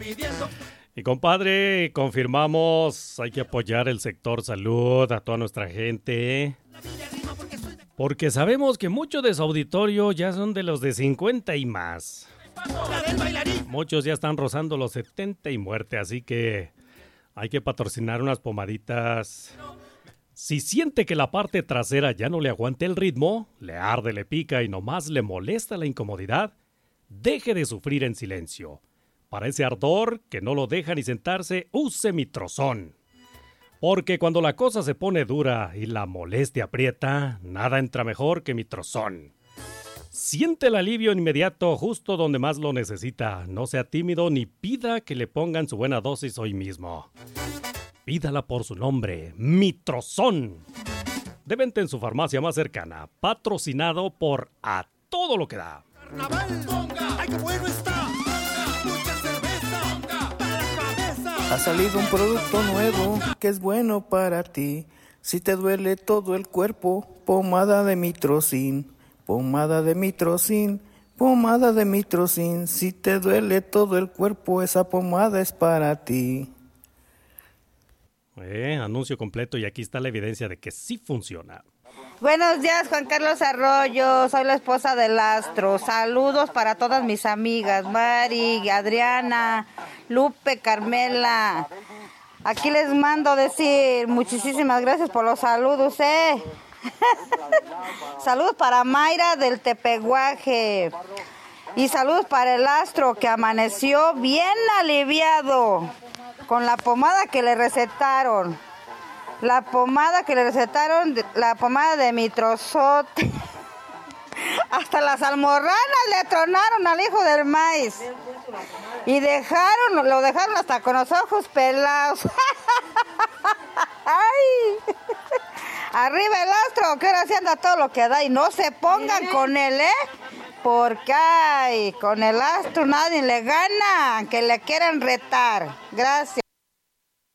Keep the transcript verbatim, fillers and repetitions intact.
Y compadre, confirmamos, hay que apoyar el sector salud, a toda nuestra gente, porque sabemos que muchos de su auditorio ya son de los de cincuenta y más. Muchos ya están rozando los setenta y muerte, así que hay que patrocinar unas pomaditas. Si siente que la parte trasera ya no le aguanta el ritmo, le arde, le pica y nomás le molesta la incomodidad, deje de sufrir en silencio. Para ese ardor que no lo deja ni sentarse, use Mitrozón. Porque cuando la cosa se pone dura y la molestia aprieta, nada entra mejor que Mitrozón. Siente el alivio inmediato justo donde más lo necesita. No sea tímido ni pida que le pongan su buena dosis hoy mismo. Pídala por su nombre, Mitrozón. De venta en su farmacia más cercana, patrocinado por A Todo Lo Que Da. Carnaval, ponga, ay qué bueno está, ponga, mucha cerveza, ponga, para la cabeza. Ha salido un producto nuevo que es bueno para ti. Si te duele todo el cuerpo, pomada de Mitrozin, pomada de Mitrozin, pomada de Mitrozin. Si te duele todo el cuerpo, esa pomada es para ti. Eh, anuncio completo y aquí está la evidencia de que sí funciona. Buenos días, Juan Carlos Arroyo, soy la esposa del Astro. Saludos para todas mis amigas, Mari, Adriana, Lupe, Carmela. Aquí les mando decir muchísimas gracias por los saludos, eh. Saludos para Mayra del Tepehuaje. Y saludos para el Astro que amaneció bien aliviado con la pomada que le recetaron. La pomada que le recetaron, la pomada de Mitrozón. Hasta las almorranas le tronaron al hijo del maíz. Y dejaron, lo dejaron hasta con los ojos pelados. ¡Ay! Arriba el Astro, que ahora sí anda todo lo que da. Y no se pongan con él, ¿eh? Porque ay, con el Astro nadie le gana, que le quieran retar. Gracias.